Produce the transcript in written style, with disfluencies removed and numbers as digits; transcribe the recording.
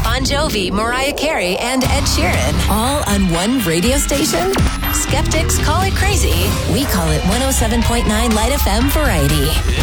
Bon Jovi, Mariah Carey, and Ed Sheeran. All on one radio station? Skeptics call it crazy. We call it 107.9 Light FM Variety.